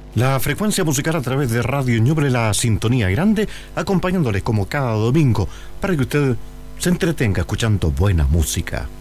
La frecuencia musical a través de Radio Ñuble, la sintonía grande, acompañándoles como cada domingo para que usted se entretenga escuchando buena música.